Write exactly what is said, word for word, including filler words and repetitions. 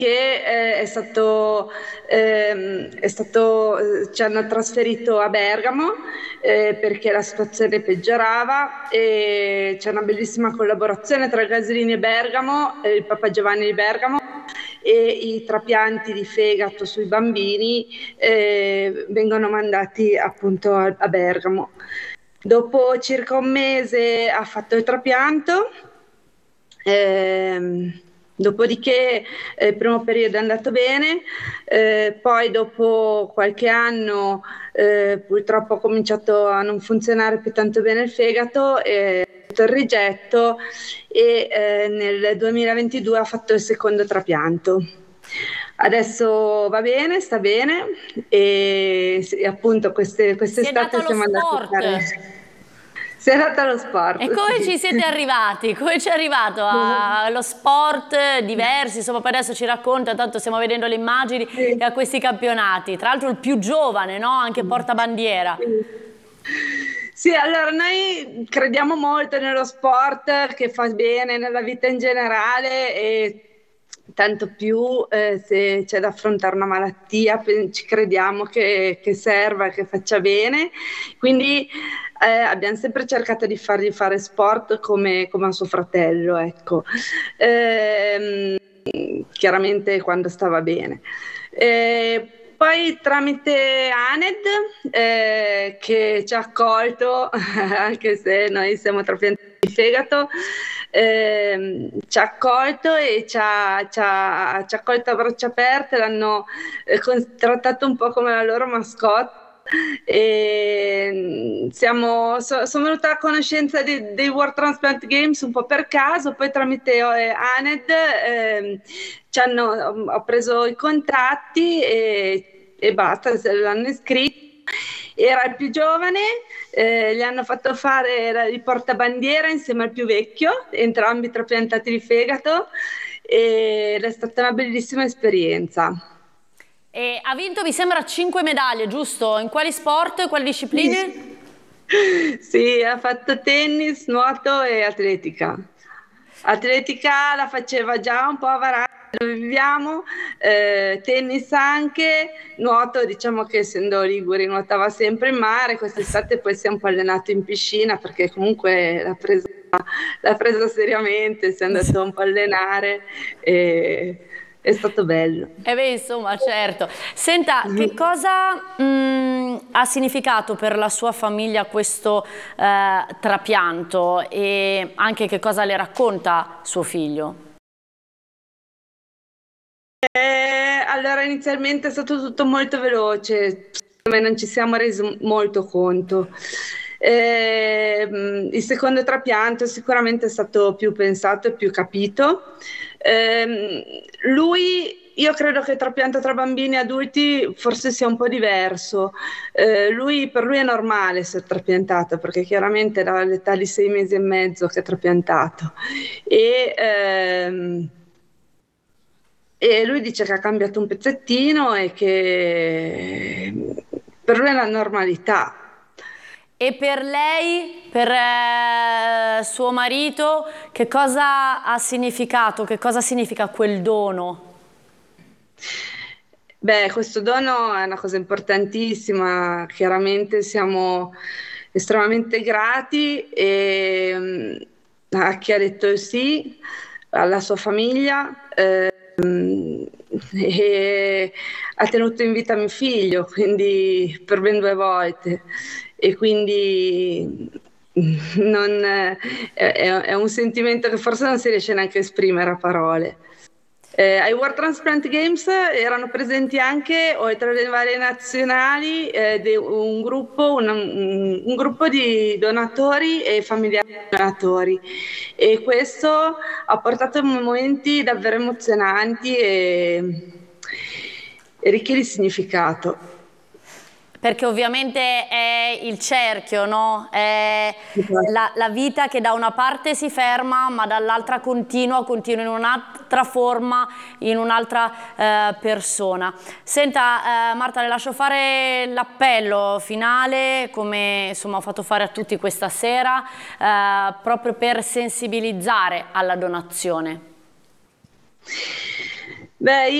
che eh, è stato, ehm, è stato eh, ci hanno trasferito a Bergamo eh, perché la situazione peggiorava, e c'è una bellissima collaborazione tra Gaslini e Bergamo, eh, il Papa Giovanni di Bergamo, e i trapianti di fegato sui bambini eh, vengono mandati appunto a, a Bergamo. Dopo circa un mese ha fatto il trapianto. Ehm, Dopodiché eh, il primo periodo è andato bene, eh, poi dopo qualche anno eh, purtroppo ha cominciato a non funzionare più tanto bene il fegato, e ha fatto il rigetto, e eh, nel duemilaventidue ha fatto il secondo trapianto. Adesso va bene, sta bene, e sì, appunto queste, Si è data quest'estate allo siamo andati a sport. fare... Si è andata allo E sport, come sì. ci siete arrivati? Come ci è arrivato allo sport diversi? Insomma, per adesso ci racconta, tanto stiamo vedendo le immagini, Sì. e a questi campionati. Tra l'altro il più giovane, no? Anche portabandiera. Sì, allora noi crediamo molto nello sport, che fa bene nella vita in generale, e tanto più eh, se c'è da affrontare una malattia, pe- ci crediamo che, che serva, che faccia bene. Quindi eh, abbiamo sempre cercato di fargli fare sport come, come a suo fratello, ecco. Ehm, chiaramente quando stava bene. Eh, poi tramite ANED eh, che ci ha accolto, anche se noi siamo trapiantati di fegato, eh, ci ha accolto e ci ha, ci ha, ci ha accolto a braccia aperte, l'hanno eh, con, trattato un po' come la loro mascotte. E siamo, so, sono venuta a conoscenza dei, dei World Transplant Games un po' per caso, poi tramite eh, ANED eh, ci hanno, ho preso i contatti e, e basta, l'hanno iscritto. Era il più giovane, eh, gli hanno fatto fare il portabandiera insieme al più vecchio, entrambi trapiantati di fegato, ed è stata una bellissima esperienza. E ha vinto, mi sembra, cinque medaglie, giusto? In quali sport, quali discipline? Sì, ha fatto tennis, nuoto e atletica. Atletica la faceva già un po' a Varano, dove viviamo, eh, tennis anche, nuoto diciamo che essendo liguri nuotava sempre in mare, quest'estate poi si è un po' allenato in piscina perché comunque l'ha presa, l'ha presa seriamente, si è andato un po' a allenare e è stato bello. Eh beh, insomma, certo. Senta, che cosa mh, ha significato per la sua famiglia questo eh, trapianto, e anche che cosa le racconta suo figlio? Eh, allora, inizialmente è stato tutto molto veloce, secondo me non ci siamo resi molto conto. Eh, il secondo trapianto sicuramente è stato più pensato e più capito. Eh, lui, io credo che il trapianto tra bambini e adulti forse sia un po' diverso. Eh, lui, per lui è normale essere trapiantato perché chiaramente era all'età di sei mesi e mezzo che è trapiantato. E, ehm, e lui dice che ha cambiato un pezzettino e che per lui è la normalità. E per lei, per eh, suo marito, che cosa ha significato? Che cosa significa quel dono? Beh, questo dono è una cosa importantissima, chiaramente siamo estremamente grati e, mm, a chi ha detto il sì, alla sua famiglia, ehm, e ha tenuto in vita mio figlio, quindi per ben due volte, e quindi non, è, è un sentimento che forse non si riesce neanche a esprimere a parole. Eh, ai World Transplant Games erano presenti anche, oltre alle varie nazionali, eh, de, un, gruppo, un, un, un gruppo di donatori e familiari di donatori, e questo ha portato a momenti davvero emozionanti e, e ricchi di significato. Perché ovviamente è il cerchio, no? È la, la vita che da una parte si ferma, ma dall'altra continua, continua in un'altra forma, in un'altra eh, persona. Senta, eh, Marta, le lascio fare l'appello finale, come insomma ho fatto fare a tutti questa sera, eh, proprio per sensibilizzare alla donazione. Beh,